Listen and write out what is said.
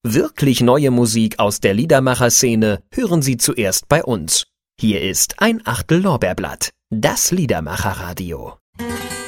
Wirklich neue Musik aus der Liedermacher-Szene hören Sie zuerst bei uns. Hier ist ein Achtel Lorbeerblatt, das Liedermacher-Radio.